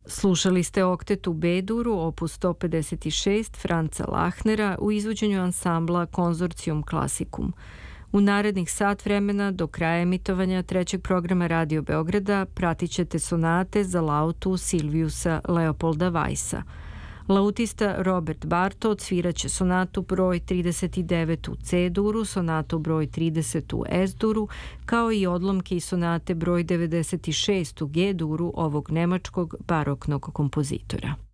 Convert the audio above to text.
Slušali ste oktet u B-duru, opus 156 Franca Lahnera u izvođenju ansambla Konzorcijum Classicum. U narednih sat vremena do kraja emitovanja trećeg programa Radio Beograda pratit ćete sonate za lautu Silviusa Leopolda Weissa. Lautista Robert Barto odsviraće sonatu broj 39 u C-duru, sonatu broj 30 u S-duru, kao i odlomke i sonate broj 96 u G-duru ovog nemačkog baroknog kompozitora.